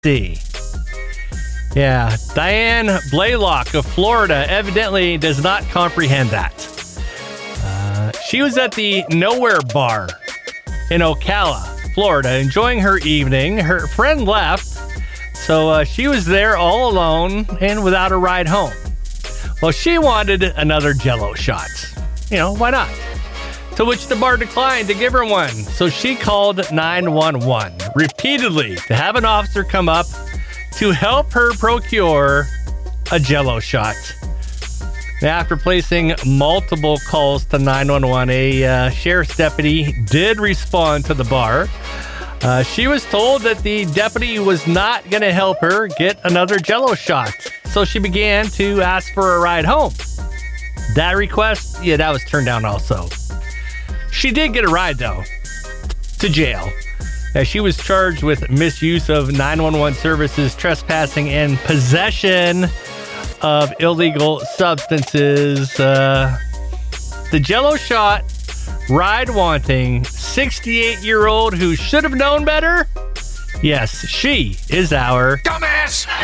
See. Yeah, Diane Blaylock of Florida evidently does not comprehend that. She was at the Nowhere Bar in Ocala, Florida, enjoying her evening. Her friend left, so she was there all alone and without a ride home. Well, she wanted another Jell-O shot. Why not? To which the bar declined to give her one. So she called 911 repeatedly to have an officer come up to help her procure a Jell-O shot. After placing multiple calls to 911, a sheriff's deputy did respond to the bar. She was told that the deputy was not going to help her get another Jell-O shot. So she began to ask for a ride home. That request, that was turned down also. She did get a ride, though, to jail. She was charged with misuse of 911 services, trespassing, and possession of illegal substances. The Jell-O shot, ride-wanting, 68-year-old who should have known better? Yes, she is our dumbass.